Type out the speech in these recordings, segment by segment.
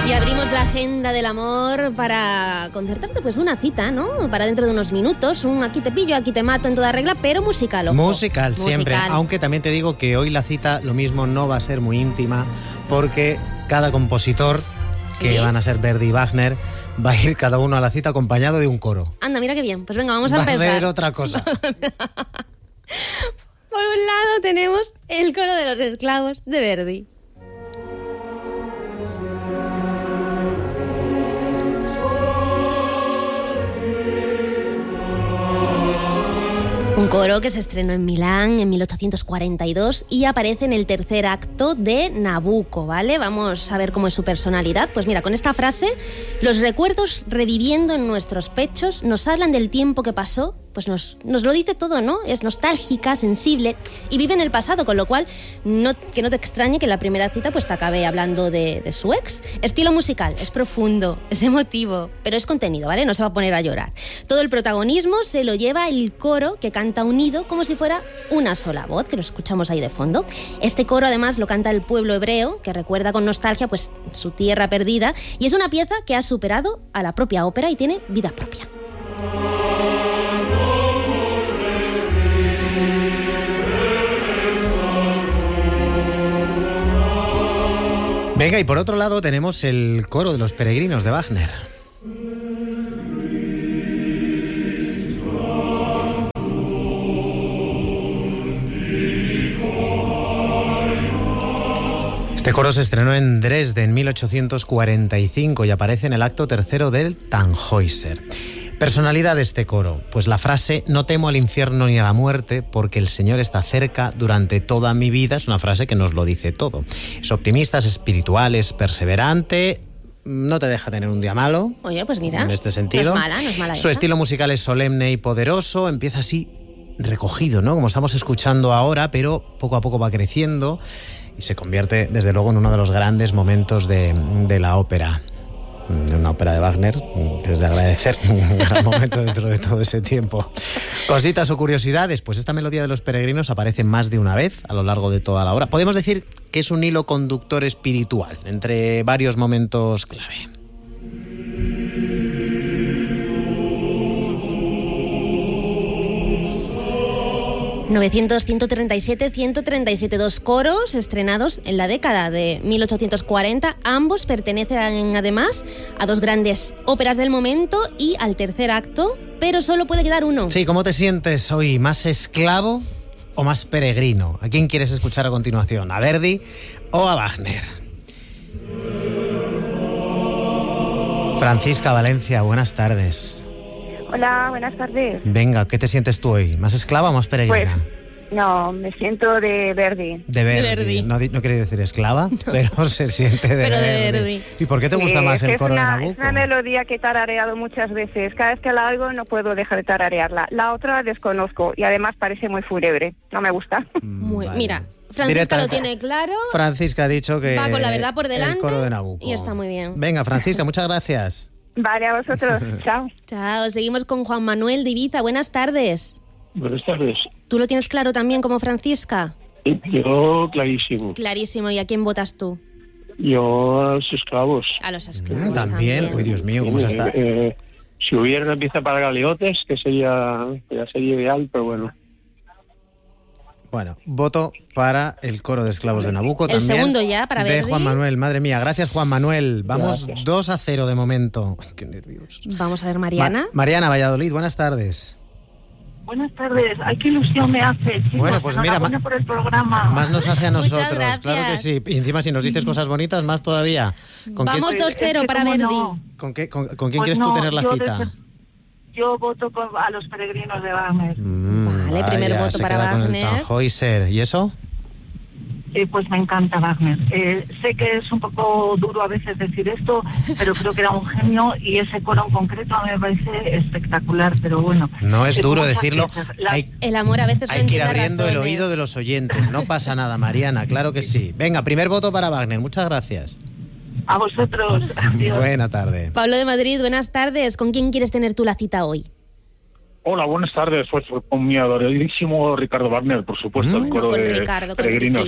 Y abrimos la agenda del amor para concertarte pues una cita, ¿no? Para dentro de unos minutos, un aquí te pillo, aquí te mato en toda regla, pero musical, ojo. Musical, siempre. Aunque también te digo que hoy la cita lo mismo no va a ser muy íntima, porque cada compositor, que van a ser Verdi y Wagner, va a ir cada uno a la cita acompañado de un coro. Anda, mira qué bien. Pues venga, vamos a empezar. Va a ser otra cosa. Por un lado tenemos el coro de los esclavos de Verdi. Un coro que se estrenó en Milán en 1842 y aparece en el tercer acto de Nabucco, ¿vale? Vamos a ver cómo es su personalidad. Pues mira, con esta frase, los recuerdos reviviendo en nuestros pechos nos hablan del tiempo que pasó, pues nos lo dice todo, ¿no? Es nostálgica, sensible y vive en el pasado, con lo cual que no te extrañe que en la primera cita pues te acabe hablando de su ex. Estilo musical, es profundo, es emotivo, pero es contenido, ¿vale? No se va a poner a llorar. Todo el protagonismo se lo lleva el coro, que canta unido como si fuera una sola voz, que lo escuchamos ahí de fondo. Este coro además lo canta el pueblo hebreo, que recuerda con nostalgia pues su tierra perdida, y es una pieza que ha superado a la propia ópera y tiene vida propia. Venga, y por otro lado tenemos el coro de los peregrinos de Wagner. Este coro se estrenó en Dresde en 1845 y aparece en el acto tercero del Tannhäuser. Personalidad de este coro, pues la frase "no temo al infierno ni a la muerte porque el Señor está cerca durante toda mi vida" es una frase que nos lo dice todo. Es optimista, es espiritual, es perseverante, no te deja tener un día malo. Oye, pues mira, en este sentido. no es mala Su estilo musical es solemne y poderoso, empieza así recogido, ¿no? Como estamos escuchando ahora, pero poco a poco va creciendo y se convierte, desde luego, en uno de los grandes momentos de la ópera. De una ópera de Wagner, es de agradecer, un gran momento dentro de todo ese tiempo. Cositas o curiosidades, pues esta melodía de los peregrinos aparece más de una vez a lo largo de toda la obra. Podemos decir que es un hilo conductor espiritual entre varios momentos clave. ...900, 137, 137, dos coros estrenados en la década de 1840. Ambos pertenecen además a dos grandes óperas del momento y al tercer acto, pero solo puede quedar uno. Sí, ¿cómo te sientes hoy? ¿Más esclavo o más peregrino? ¿A quién quieres escuchar a continuación? ¿A Verdi o a Wagner? Francisca Valencia, buenas tardes. Hola, buenas tardes. Venga, ¿qué te sientes tú hoy? ¿Más esclava o más peregrina? Pues, no, me siento de Verdi. De Verdi. No quiere decir esclava, no. Pero se siente de Verdi. ¿Y por qué te gusta más el coro de Nabucco? Es una melodía que he tarareado muchas veces. Cada vez que la oigo no puedo dejar de tararearla. La otra desconozco y además parece muy fúnebre. No me gusta. Vale. Mira, Francisca lo tiene claro. Francisca ha dicho que va con la verdad por delante. El coro de Nabucco. Y está muy bien. Venga, Francisca, muchas gracias. Vale, a vosotros. Chao. Chao. Seguimos con Juan Manuel de Ibiza. Buenas tardes. Buenas tardes. ¿Tú lo tienes claro también como Francisca? Yo clarísimo. Clarísimo. ¿Y a quién votas tú? Yo a los esclavos. A los esclavos también. Uy, Dios mío, ¿cómo se está? Si hubiera una pieza para galeotes, que sería ideal, pero bueno. Bueno, voto para el coro de esclavos de Nabucco el también. El segundo ya, para Verdi. De Juan Manuel, madre mía. Gracias, Juan Manuel. Vamos Gracias. 2-0 de momento. Ay, qué nervios. Vamos a ver, Mariana. Mariana, Valladolid, buenas tardes. Buenas tardes. Ay, qué ilusión me hace, chicos. Bueno, pues mira, por el programa. Más nos hace a nosotros. Muchas gracias. Claro que sí. Y encima si nos dices cosas bonitas, más todavía. Vamos 2-0 para Verdi. No. ¿Con quién quieres tú tener la cita? Yo voto a los peregrinos de Wagner. Vale, primer voto para Wagner. Con el Tannhäuser. ¿Y eso? Pues me encanta Wagner. Sé que es un poco duro a veces decir esto, pero creo que era un genio y ese coro en concreto a mí me parece espectacular, pero bueno. No es duro decirlo. El amor a veces hay que ir abriendo el oído de los oyentes. No pasa nada, Mariana, claro que sí. Venga, primer voto para Wagner. Muchas gracias. A vosotros. Adiós. Buena tarde. Pablo de Madrid, buenas tardes. ¿Con quién quieres tener tú la cita hoy? Hola, buenas tardes. Pues con mi adoradísimo Ricardo Wagner, por supuesto, el coro de Ricardo, peregrinos.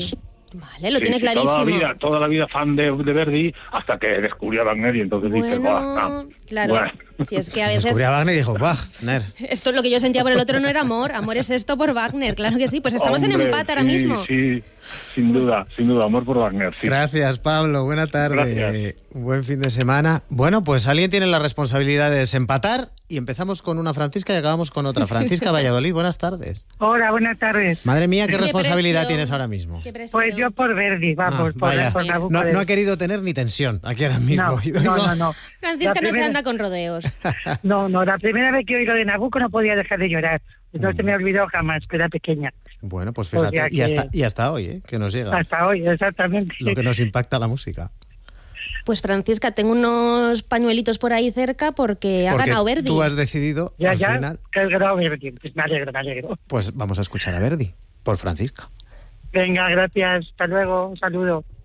Vale, lo Sí, tiene sí, clarísimo. Toda la vida fan de Verdi, hasta que descubrió a Wagner y entonces dice, Bueno, claro. Bueno. Si es que a veces... Descubrió a Wagner y dijo, Wagner. Esto es lo que yo sentía por el otro, no era amor. Amor es esto por Wagner, claro que sí. Pues estamos en Hombre, empate ahora sí, mismo. Sí, sin duda, amor por Wagner, sí. Gracias, Pablo. Buena tarde. Gracias. Buen fin de semana. Bueno, pues alguien tiene la responsabilidad de desempatar y empezamos con una Francisca y acabamos con otra. Francisca Valladolid, buenas tardes. Hola, buenas tardes. Madre mía, ¿qué Qué responsabilidad presión. tienes ahora mismo? Qué presión. Pues yo por Verdi, vamos, Vaya. por Nabucco. No ha querido tener ni tensión aquí ahora mismo. No. Francisca La no se primera- anda con rodeos. No, la primera vez que oí lo de Nabucco no podía dejar de llorar. No se me olvidó jamás, que era pequeña. Bueno, pues O fíjate, sea que- y hasta hoy, que nos llega Hasta hoy, exactamente. lo que nos impacta la música. Pues Francisca, tengo unos pañuelitos por ahí cerca porque ha Porque ganado Verdi. tú has decidido, Ya, al ya, final, que el grado Verdi. Pues me alegro. pues vamos a escuchar a Verdi, por Francisca. Venga, gracias. Hasta luego. Un saludo.